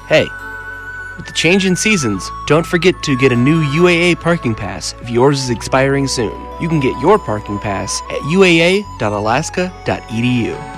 Hey, with the change in seasons, don't forget to get a new UAA parking pass if yours is expiring soon. You can get your parking pass at uaa.alaska.edu.